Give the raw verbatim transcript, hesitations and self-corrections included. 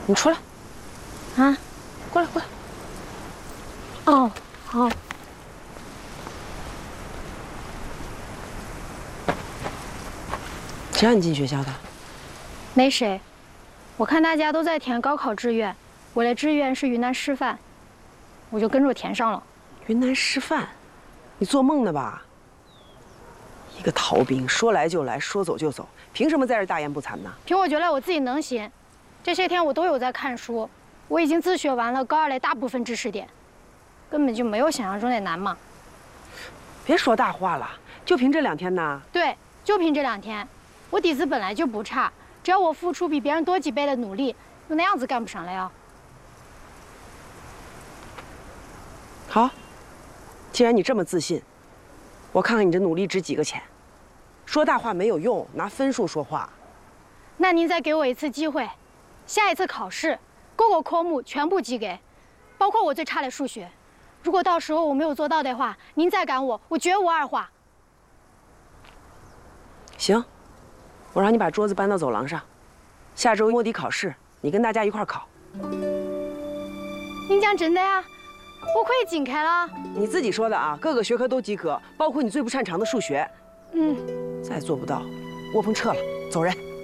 你出来。 啊， 过来过来。 哦，好。 谁让你进学校的？ 没谁，我看大家都在填高考志愿，我的志愿是云南师范，我就跟着填上了。 云南师范？你做梦呢吧？一个逃兵，说来就来，说走就走，凭什么在这大言不惭呢？ 凭我觉得我自己能行，这些天我都有在看书，我已经自学完了高二类大部分知识点，根本就没有想象中的难嘛。 别说大话了，就凭这两天呢？ 对，就凭这两天，我底子本来就不差，只要我付出比别人多几倍的努力，又那样子干不上来呀。 好，既然你这么自信，我看看你这努力值几个钱。说大话没有用，拿分数说话。 那您再给我一次机会，下一次考试，各个科目全部及格，包括我最差的数学。如果到时候我没有做到的话，您再赶我，我绝无二话。 行，我让你把桌子搬到走廊上，下周摸底考试，你跟大家一块儿考。 您讲真的呀？我可以进开了？ 你自己说的啊，各个学科都及格，包括你最不擅长的数学。 嗯。 再做不到，窝棚撤了，走人。